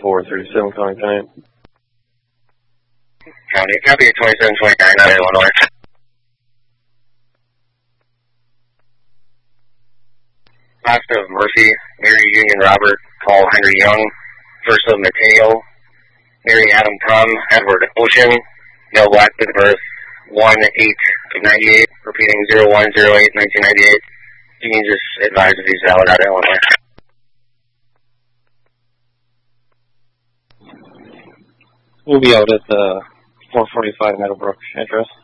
437 calling time. County, copy 2729 out of Illinois. Last of Murphy, Mary Union Robert, Paul Henry Young. First of Mateo, Mary Adam Tom, Edward Ocean, Male Black, date of birth 1/8/98, repeating 01/08/1998. You can just advise if he's valid out of Illinois. We'll be out at the 445 Meadowbrook address.